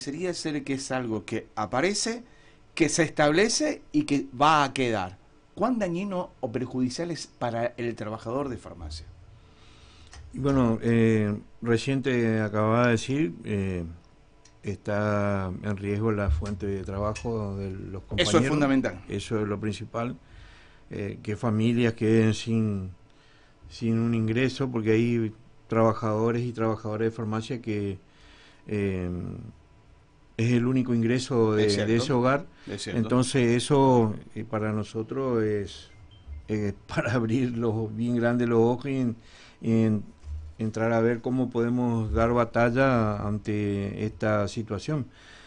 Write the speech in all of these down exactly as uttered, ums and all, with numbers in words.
Sería ser que es algo que aparece, que se establece y que va a quedar. ¿Cuán dañino o perjudicial es para el trabajador de farmacia? Y bueno, eh, reciente acababa de decir, eh, está en riesgo la fuente de trabajo de los compañeros. Eso es fundamental. Eso es lo principal, eh, que familias queden sin, sin un ingreso, porque hay trabajadores y trabajadoras de farmacia que eh, es el único ingreso de, de ese hogar. Entonces eso eh, para nosotros es eh, para abrir los, bien grandes los ojos y, y entrar a ver cómo podemos dar batalla ante esta situación.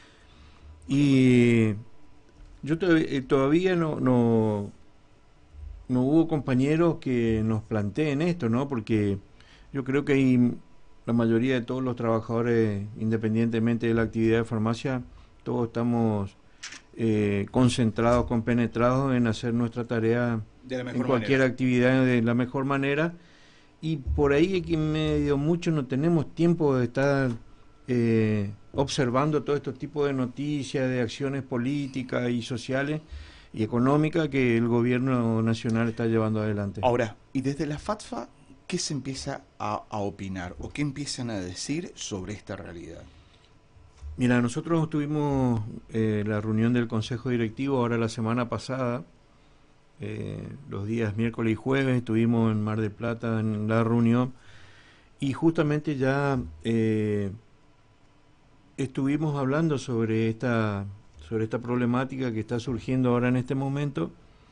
Y yo to- todavía no, no, no hubo compañeros que nos planteen esto, ¿no? Porque yo creo que hay la mayoría de todos los trabajadores, independientemente de la actividad de farmacia, todos estamos eh, concentrados, compenetrados en hacer nuestra tarea de la mejor en cualquier manera. actividad de la mejor manera. Y por ahí que medio mucho no tenemos tiempo de estar eh, observando todo este tipo de noticias, de acciones políticas y sociales y económicas que el gobierno nacional está llevando adelante. Ahora, y desde la FATFA, ¿qué se empieza a, a opinar o qué empiezan a decir sobre esta realidad? Mira, nosotros tuvimos eh, la reunión del Consejo Directivo ahora la semana pasada. Eh, los días miércoles y jueves estuvimos en Mar del Plata en la reunión y justamente ya eh, estuvimos hablando sobre esta sobre esta problemática que está surgiendo ahora en este momento,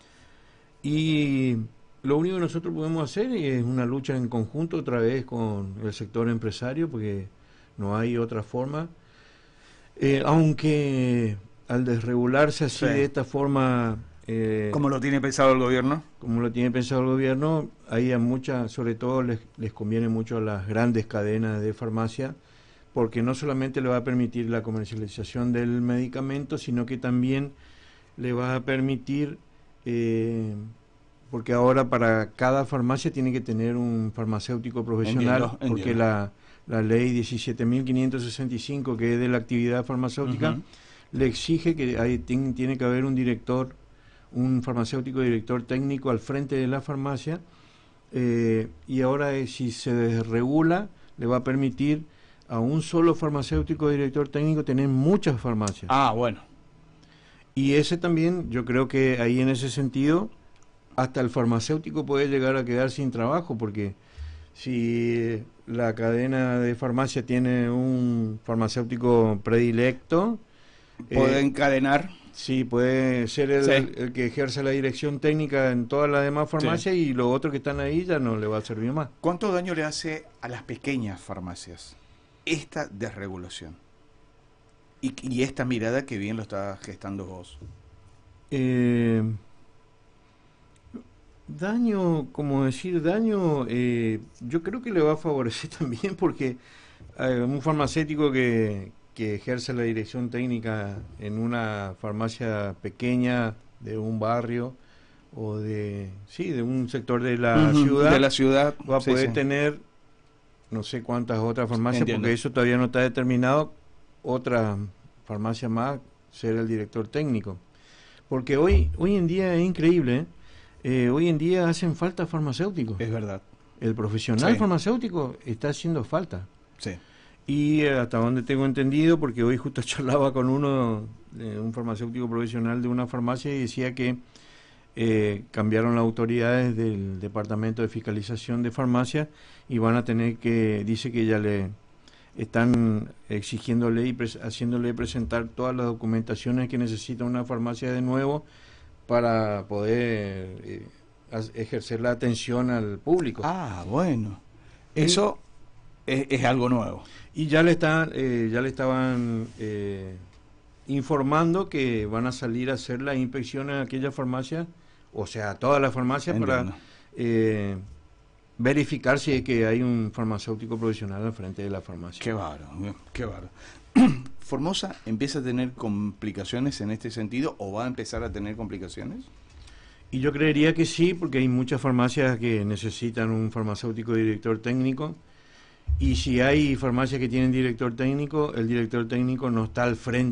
y lo único que nosotros podemos hacer es una lucha en conjunto otra vez con el sector empresario, porque no hay otra forma, eh, aunque al desregularse así, sí, de esta forma, Eh, ¿cómo lo tiene pensado el gobierno? Como lo tiene pensado el gobierno, ahí a muchas, sobre todo les, les conviene mucho a las grandes cadenas de farmacia, porque no solamente le va a permitir la comercialización del medicamento, sino que también le va a permitir, eh, porque ahora para cada farmacia tiene que tener un farmacéutico profesional, entiendo, porque entiendo. La, la ley diecisiete mil quinientos sesenta y cinco, que es de la actividad farmacéutica, uh-huh, le exige que hay, tiene, tiene que haber un director, un farmacéutico director técnico al frente de la farmacia, eh, y ahora eh, si se desregula le va a permitir a un solo farmacéutico director técnico tener muchas farmacias. Ah, bueno. Y ese también, yo creo que ahí en ese sentido hasta el farmacéutico puede llegar a quedar sin trabajo, porque si la cadena de farmacia tiene un farmacéutico predilecto, puede eh, encadenar. Sí, puede ser el, sí, el que ejerce la dirección técnica en todas las demás farmacias, sí, y los otros que están ahí ya no le va a servir más. ¿Cuánto daño le hace a las pequeñas farmacias esta desregulación? Y, y esta mirada que bien lo está gestando vos. Eh, daño, como decir daño, eh, yo creo que le va a favorecer también, porque eh, un farmacéutico que... que ejerce la dirección técnica en una farmacia pequeña de un barrio o de sí de un sector de la uh-huh, ciudad de la ciudad va a sí, poder sí. tener no sé cuántas otras farmacias. Entiendo. Porque eso todavía no está determinado, otra farmacia más ser el director técnico, porque hoy hoy en día es increíble, ¿eh? Eh, hoy en día hacen falta farmacéuticos, es verdad, el profesional, sí, farmacéutico está haciendo falta, sí. Y hasta donde tengo entendido, porque hoy justo charlaba con uno, eh, un farmacéutico profesional de una farmacia, y decía que eh, cambiaron las autoridades del Departamento de Fiscalización de Farmacia y van a tener que, dice que ya le están exigiéndole y pres- haciéndole presentar todas las documentaciones que necesita una farmacia de nuevo para poder eh, ejercer la atención al público. Ah, bueno. Eso es, es algo nuevo. Y ya le están, eh, ya le estaban eh, informando que van a salir a hacer la inspección en aquella farmacia, o sea, todas las farmacias, para eh, verificar si es que hay un farmacéutico profesional al frente de la farmacia. Qué bárbaro, qué bárbaro. ¿Formosa empieza a tener complicaciones en este sentido o va a empezar a tener complicaciones? Y yo creería que sí, porque hay muchas farmacias que necesitan un farmacéutico director técnico. Y si hay farmacias que tienen director técnico, el director técnico no está al frente